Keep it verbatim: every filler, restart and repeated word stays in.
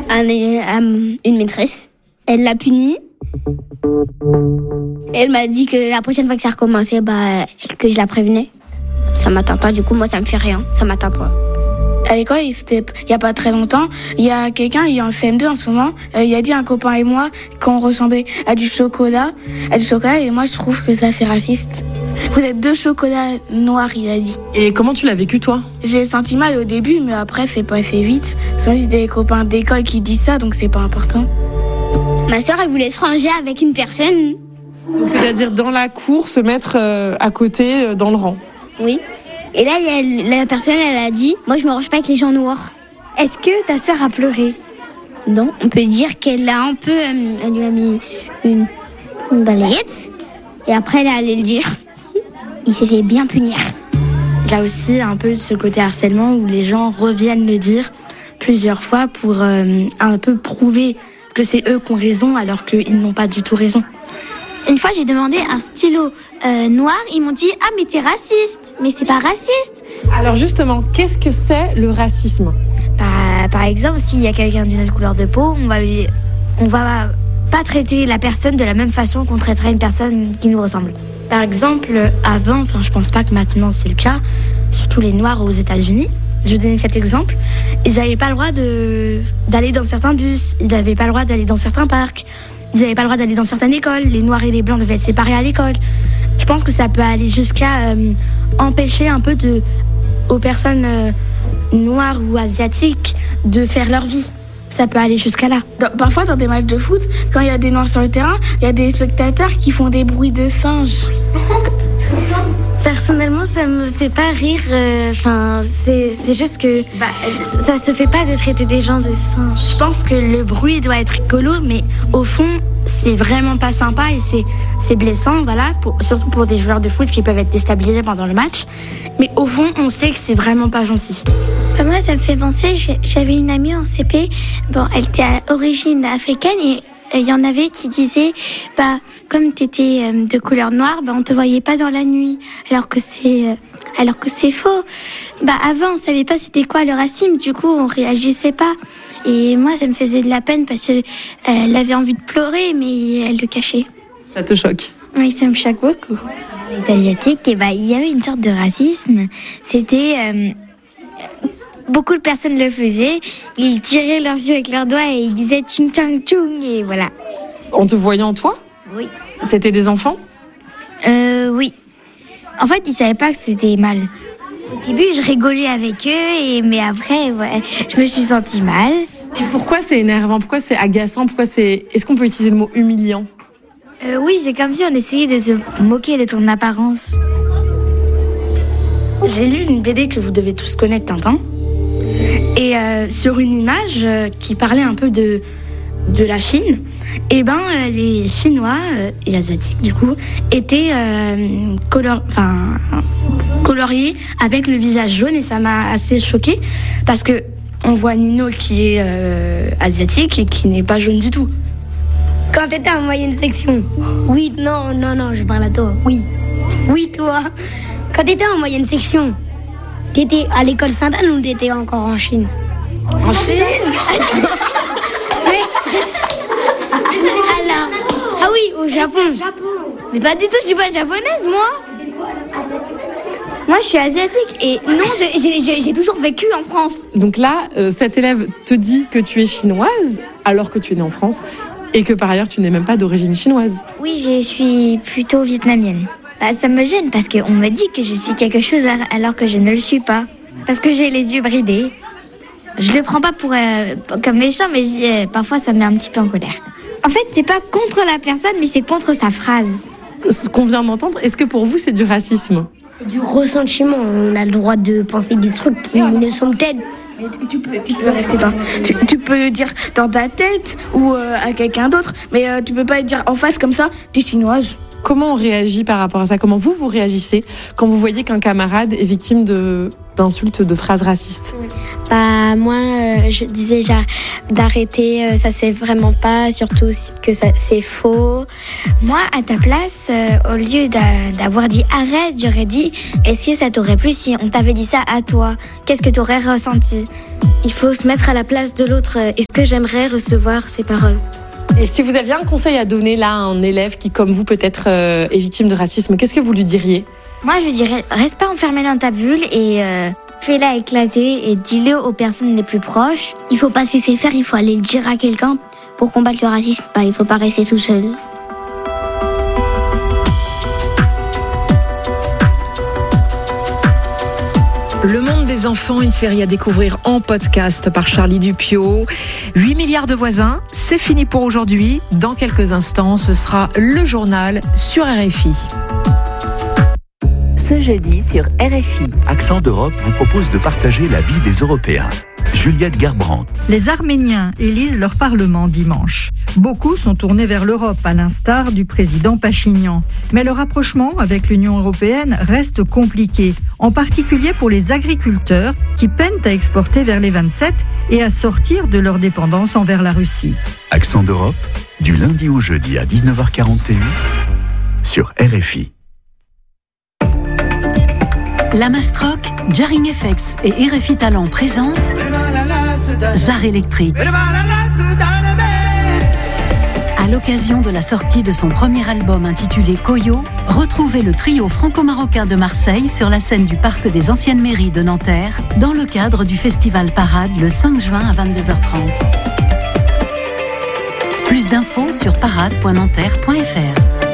Un, un, une maîtresse. Elle l'a punie. Elle m'a dit que la prochaine fois que ça recommençait, bah, que je la prévenais. Ça m'atteint pas, du coup, moi, ça me fait rien. Ça m'atteint pas. À l'école, il n'y a pas très longtemps, il y a quelqu'un, il est en C M deux en ce moment, euh, il a dit à un copain et moi qu'on ressemblait à du chocolat, à du chocolat, et moi je trouve que ça c'est raciste. Vous êtes deux chocolats noirs, il a dit. Et comment tu l'as vécu, toi? J'ai senti mal au début, mais après c'est passé vite. Ce sont juste des copains d'école qui disent ça, donc c'est pas important. Ma sœur, elle voulait se ranger avec une personne. Donc, c'est-à-dire dans la cour, se mettre euh, à côté, euh, dans le rang. Oui. Et là, y a, la personne, elle a dit, moi, je me range pas avec les gens noirs. Est-ce que ta sœur a pleuré? Non, on peut dire qu'elle a un peu, euh, elle lui a mis une, une balayette. Et après, elle est allée le dire. Il s'est fait bien punir. Il y a aussi un peu ce côté harcèlement où les gens reviennent le dire plusieurs fois pour euh, un peu prouver que c'est eux qui ont raison alors qu'ils n'ont pas du tout raison. Une fois, j'ai demandé un stylo euh, noir. Ils m'ont dit « Ah, mais t'es raciste !» Mais c'est pas raciste. Alors justement, qu'est-ce que c'est le racisme? Bah, par exemple, s'il y a quelqu'un d'une autre couleur de peau, on va lui, on va pas traiter la personne de la même façon qu'on traiterait une personne qui nous ressemble. Par exemple, avant, enfin, je pense pas que maintenant c'est le cas, surtout les Noirs aux États-Unis. Je vais donner cet exemple. Ils n'avaient pas le droit de d'aller dans certains bus. Ils n'avaient pas le droit d'aller dans certains parcs. Ils n'avaient pas le droit d'aller dans certaines écoles. Les Noirs et les Blancs devaient être séparés à l'école. Je pense que ça peut aller jusqu'à euh, empêcher un peu de, aux personnes euh, noires ou asiatiques de faire leur vie. Ça peut aller jusqu'à là. Dans, parfois, dans des matchs de foot, quand il y a des Noirs sur le terrain, il y a des spectateurs qui font des bruits de singes. Personnellement, ça me fait pas rire. Enfin, euh, c'est c'est juste que bah, ça se fait pas de traiter des gens de singes. Je pense que le bruit doit être rigolo, mais au fond, c'est vraiment pas sympa et c'est c'est blessant, voilà, pour, surtout pour des joueurs de foot qui peuvent être déstabilisés pendant le match. Mais au fond, on sait que c'est vraiment pas gentil. Moi, ça me fait penser. J'avais une amie en C P. Bon, elle était à origine africaine et il y en avait qui disaient, bah, comme t'étais euh, de couleur noire, bah, on te voyait pas dans la nuit. Alors que c'est, euh, alors que c'est faux. Bah, avant, on savait pas c'était quoi le racisme. Du coup, on réagissait pas. Et moi, ça me faisait de la peine parce que euh, elle avait envie de pleurer, mais elle le cachait. Ça te choque? Oui, ça me choque beaucoup. Les Asiatiques, eh ben, il y avait une sorte de racisme. C'était, euh, beaucoup de personnes le faisaient. Ils tiraient leurs yeux avec leurs doigts et ils disaient ching chang chung et voilà. En te voyant, toi? Oui. C'était des enfants? Euh, oui. En fait, ils savaient pas que c'était mal. Au début, je rigolais avec eux, et, mais après, ouais, je me suis sentie mal. Et pourquoi c'est énervant? Pourquoi c'est agaçant? Pourquoi c'est... Est-ce qu'on peut utiliser le mot humiliant? euh, Oui, c'est comme si on essayait de se moquer de ton apparence. J'ai lu une B D que vous devez tous connaître, Tintin. Et euh, sur une image euh, qui parlait un peu de, de la Chine, et ben euh, les Chinois euh, et Asiatiques du coup étaient euh, color, enfin, coloriés avec le visage jaune et ça m'a assez choquée parce que on voit Nino qui est euh, asiatique et qui n'est pas jaune du tout. Quand t'étais en moyenne section? Oui, non, non, non, je parle à toi. Oui, oui, toi. Quand t'étais en moyenne section, t'étais à l'école Sainte-Anne ou t'étais encore en Chine? En Chine? Mais... Alors... Ah oui, au Japon. Mais pas du tout, je suis pas japonaise, moi. Moi, je suis asiatique et non, j'ai, j'ai, j'ai toujours vécu en France. Donc là, euh, cet élève te dit que tu es chinoise alors que tu es née en France et que par ailleurs tu n'es même pas d'origine chinoise. Oui, je suis plutôt vietnamienne. Bah, ça me gêne parce qu'on me dit que je suis quelque chose alors que je ne le suis pas. Parce que j'ai les yeux bridés. Je le prends pas pour euh, comme méchant, mais euh, parfois ça me met un petit peu en colère. En fait, c'est pas contre la personne, mais c'est contre sa phrase. Ce qu'on vient d'entendre, est-ce que pour vous c'est du racisme? C'est du ressentiment. On a le droit de penser des trucs qui ne sont peut-être... Tu peux, tu peux rester dans, tu, tu peux dire dans ta tête ou euh, à quelqu'un d'autre, mais euh, tu peux pas dire en face comme ça, t'es chinoise. Comment on réagit par rapport à ça? Comment vous, vous réagissez quand vous voyez qu'un camarade est victime de d'insultes, de phrases racistes? Bah moi, euh, je disais déjà d'arrêter, euh, ça se fait vraiment pas, surtout que ça, c'est faux. Moi, à ta place, euh, au lieu d'a- d'avoir dit arrête, j'aurais dit est-ce que ça t'aurait plu si on t'avait dit ça à toi? Qu'est-ce que t'aurais ressenti? Il faut se mettre à la place de l'autre. Est-ce que j'aimerais recevoir ces paroles? Et si vous aviez un conseil à donner là à un élève qui, comme vous, peut-être euh, est victime de racisme, qu'est-ce que vous lui diriez? Moi, je dirais reste pas enfermé dans ta bulle et euh, fais-la éclater et dis-le aux personnes les plus proches. Il faut pas se laisser faire, il faut aller le dire à quelqu'un. Pour combattre le racisme, bah, il faut pas rester tout seul. Le monde des enfants, une série à découvrir en podcast par Charlie Dupiot. huit milliards de voisins, c'est fini pour aujourd'hui. Dans quelques instants, ce sera le journal sur R F I. Ce jeudi sur R F I. Accent d'Europe vous propose de partager la vie des Européens. Juliette Gerbrandt. Les Arméniens élisent leur parlement dimanche. Beaucoup sont tournés vers l'Europe, à l'instar du président Pachinian. Mais le rapprochement avec l'Union européenne reste compliqué, en particulier pour les agriculteurs qui peinent à exporter vers les vingt-sept et à sortir de leur dépendance envers la Russie. Accent d'Europe, du lundi au jeudi à dix-neuf heures quarante et un sur R F I. La Mastroc, Jarring F X et R F I Talent présentent Zar électrique. À l'occasion de la sortie de son premier album intitulé Koyo, retrouvez le trio franco-marocain de Marseille sur la scène du Parc des Anciennes Mairies de Nanterre dans le cadre du festival Parade le cinq juin à vingt-deux heures trente. Plus d'infos sur parade point nanterre point f r.